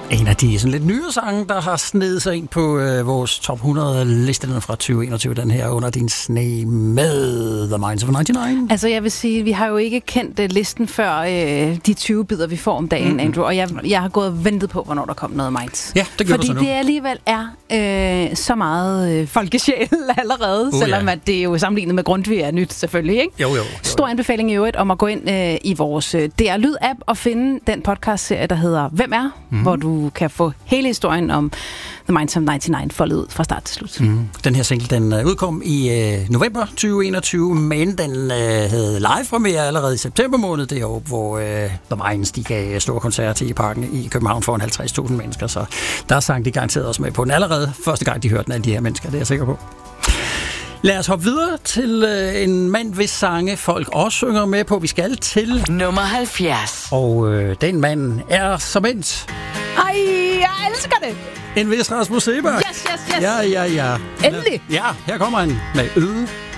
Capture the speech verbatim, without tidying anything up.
En af de sådan lidt nye sange, der har snedet sig ind på øh, vores top hundrede listerne fra tyve enogtyve, den her Under din sne med The Minds of nioghalvfems. Altså jeg vil sige, vi har jo ikke kendt uh, listen før øh, de tyve bidder, vi får om dagen, mm-hmm. Andrew, og jeg, jeg har gået og ventet på, hvornår der kom noget Minds. Ja, det gør Fordi du så nu. det alligevel er øh, så meget øh, folkesjæl allerede, uh, selvom ja. at det er jo sammenlignet med Grundtvig er nyt selvfølgelig, ikke? Jo, jo. jo, jo. Stor anbefaling i øvrigt om at gå ind øh, i vores øh, D R Lyd-app og finde den podcast-serie, der hedder Hvem er? Mm-hmm. Hvor du kan få hele historien om The Minds of nioghalvfems foldet ud fra start til slut. Mm. Den her single, den uh, udkom i uh, november tyve enogtyve, men den uh, havde live-premiere allerede i september måned, det år, hvor uh, The Minds, de gav store koncerter i Parken i København foran halvtreds tusind mennesker, så der sang de garanteret også med på den allerede. Første gang, de hørte den af de her mennesker, det er jeg sikker på. Lad os hoppe videre til øh, en mand, hvis sange folk også synger med på. Vi skal til nummer halvfjerds. Og øh, den mand er som endt. Ej, jeg elsker det! En vis Rasmus Seebach. Yes, yes, yes. Ja, ja, ja. Endelig. Ja, her kommer han med Øde